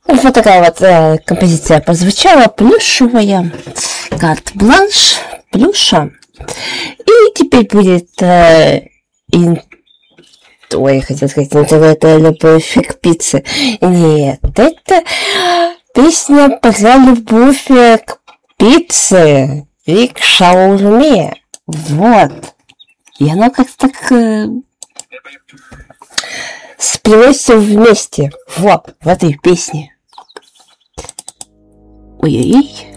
Вот такая вот композиция прозвучала, плюшевая, карт-бланш, плюша. И теперь будет ой, я хотела сказать, это любовь к пицце. Нет, это песня про любовь к пицце и к шаурме. Вот. И оно как-то так сплелось все вместе. Вот, в этой песне. Ой-ой-ой.